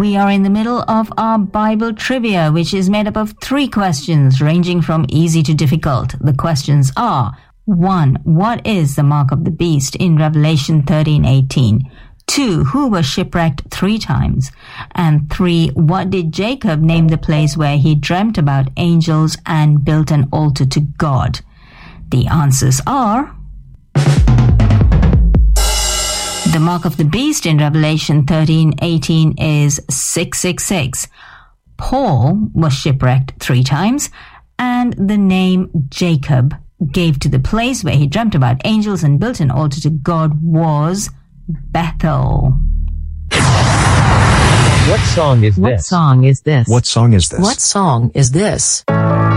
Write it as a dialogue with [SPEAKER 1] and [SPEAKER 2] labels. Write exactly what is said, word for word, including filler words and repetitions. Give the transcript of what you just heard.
[SPEAKER 1] We are in the middle of our Bible trivia, which is made up of three questions ranging from easy to difficult. The questions are: one. What is the mark of the beast in Revelation thirteen eighteen? Two. Who was shipwrecked three times? And three. What did Jacob name the place where he dreamt about angels and built an altar to God? The answers are: the mark of the beast in Revelation thirteen eighteen is six six six. Paul was shipwrecked three times, and the name Jacob gave to the place where he dreamt about angels and built an altar to God was Bethel.
[SPEAKER 2] What song is this?
[SPEAKER 3] What song is this?
[SPEAKER 4] What song is this?
[SPEAKER 3] What song is this?